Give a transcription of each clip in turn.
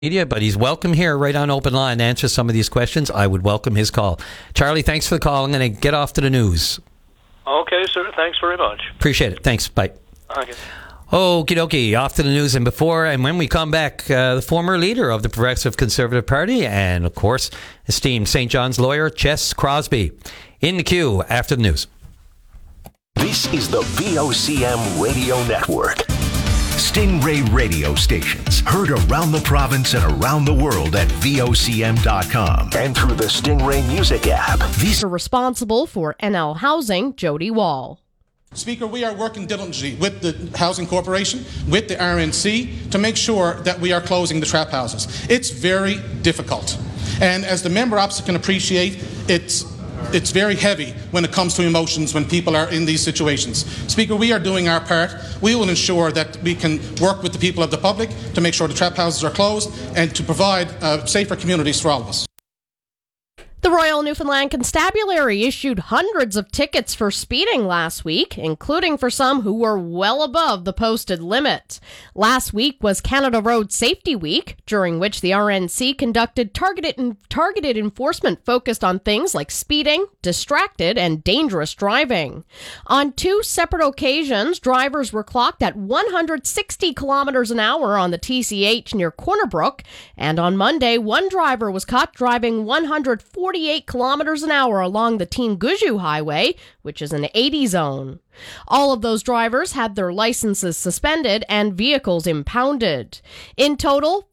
media, but he's welcome here right on Open Line to answer some of these questions. I would welcome his call. Charlie, thanks for the call. I'm going to get off to the news. Okay, sir. Thanks very much. Appreciate it. Thanks. Bye. Okay. Okie dokie, off to the news. And when we come back, the former leader of the Progressive Conservative Party and, of course, esteemed St. John's lawyer, Jess Crosbie, in the queue after the news. This is the VOCM Radio Network. Stingray radio stations heard around the province and around the world at VOCM.com and through the Stingray Music app. These are responsible for NL Housing, Jody Wall. Speaker, we are working diligently with the Housing Corporation, with the RNC, to make sure that we are closing the trap houses. It's very difficult. And as the member opposite can appreciate, it's very heavy when it comes to emotions when people are in these situations. Speaker, we are doing our part. We will ensure that we can work with the people of the public to make sure the trap houses are closed and to provide safer communities for all of us. The Royal Newfoundland Constabulary issued hundreds of tickets for speeding last week, including for some who were well above the posted limit. Last week was Canada Road Safety Week, during which the RNC conducted targeted enforcement focused on things like speeding, distracted, and dangerous driving. On two separate occasions, drivers were clocked at 160 kilometers an hour on the TCH near Corner Brook, and on Monday, one driver was caught driving 148 kilometers an hour along the Teen-Guju Highway, which is an 80 zone. All of those drivers had their licenses suspended and vehicles impounded. In total,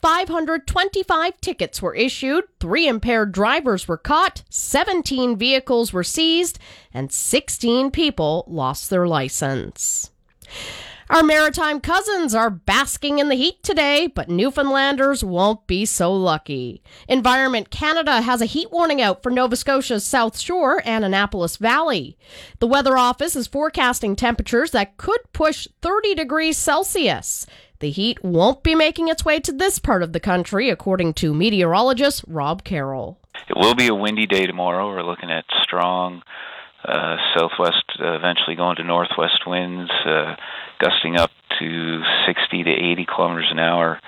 525 tickets were issued, 3 impaired drivers were caught, 17 vehicles were seized, and 16 people lost their license. Our maritime cousins are basking in the heat today, but Newfoundlanders won't be so lucky. Environment Canada has a heat warning out for Nova Scotia's South Shore and Annapolis Valley. The Weather Office is forecasting temperatures that could push 30 degrees Celsius. The heat won't be making its way to this part of the country, according to meteorologist Rob Carroll. It will be a windy day tomorrow. We're looking at strong southwest, eventually going to northwest winds, gusting up to 60 to 80 kilometers an hour.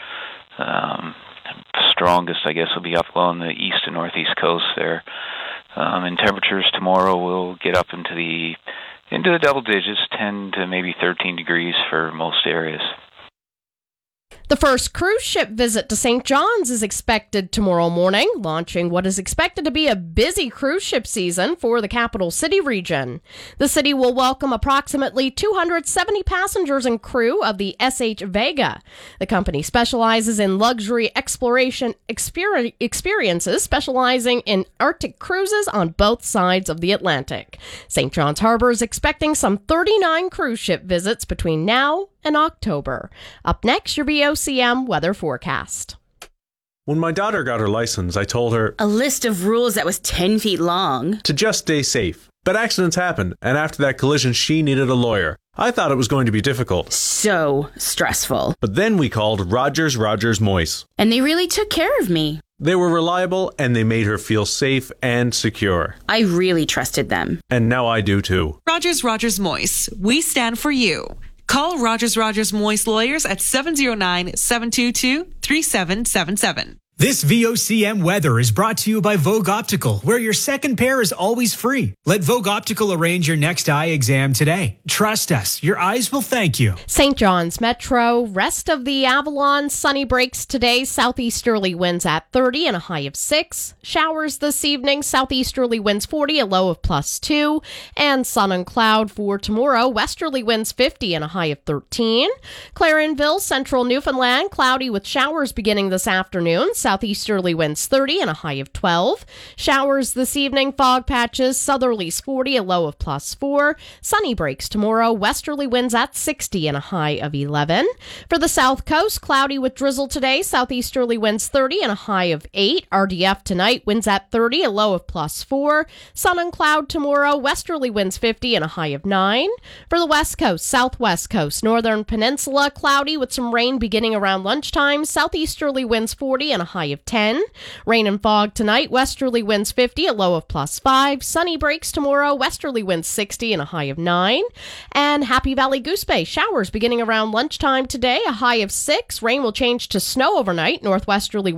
Strongest, I guess, will be up along the east and northeast coast there. And temperatures tomorrow will get up into the double digits, 10 to maybe 13 degrees for most areas. The first cruise ship visit to St. John's is expected tomorrow morning, launching what is expected to be a busy cruise ship season for the capital city region. The city will welcome approximately 270 passengers and crew of the SH Vega. The company specializes in luxury exploration experiences, specializing in Arctic cruises on both sides of the Atlantic. St. John's Harbor is expecting some 39 cruise ship visits between now and October. Up next, your VOCM weather forecast. When my daughter got her license, I told her a list of rules that was 10 feet long to just stay safe. But accidents happen, and after that collision, she needed a lawyer. I thought it was going to be difficult. So stressful. But then we called Rogers Moyse. And they really took care of me. They were reliable, and they made her feel safe and secure. I really trusted them. And now I do too. Rogers Moyse. We stand for you. Call Rogers Moyse Lawyers at 709-722-3777. This VOCM weather is brought to you by Vogue Optical, where your second pair is always free. Let Vogue Optical arrange your next eye exam today. Trust us, your eyes will thank you. St. John's Metro, rest of the Avalon, sunny breaks today, southeasterly winds at 30 and a high of 6. Showers this evening, southeasterly winds 40, a low of +2. And sun and cloud for tomorrow, westerly winds 50 and a high of 13. Clarenville, central Newfoundland, cloudy with showers beginning this afternoon. Southeasterly winds 30 and a high of 12. Showers this evening, fog patches, southerlies 40, a low of +4. Sunny breaks tomorrow, westerly winds at 60 and a high of 11. For the south coast, cloudy with drizzle today, southeasterly winds 30 and a high of 8. RDF tonight, winds at 30, a low of +4. Sun and cloud tomorrow, westerly winds 50 and a high of 9. For the west coast, southwest coast, northern peninsula, cloudy with some rain beginning around lunchtime, southeasterly winds 40 and a high high of 10. Rain and fog tonight, westerly winds 50, a low of +5. Sunny breaks tomorrow, westerly winds 60 and a high of 9. And Happy Valley Goose Bay, showers beginning around lunchtime today, a high of 6. Rain will change to snow overnight, northwesterly